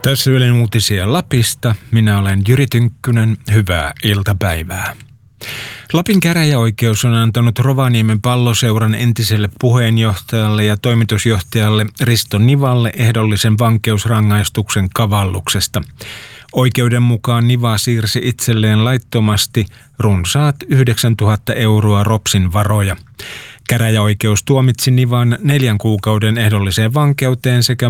Tässä Ylen uutisia Lapista. Minä olen Jyri Tynkkynen. Hyvää iltapäivää. Lapin käräjäoikeus on antanut Rovaniemen Palloseuran entiselle puheenjohtajalle ja toimitusjohtajalle Risto Nivalle ehdollisen vankeusrangaistuksen kavalluksesta. Oikeuden mukaan Niva siirsi itselleen laittomasti runsaat 9 000 euroa Ropsin varoja. Käräjäoikeus tuomitsi Nivan 4 kuukauden ehdolliseen vankeuteen sekä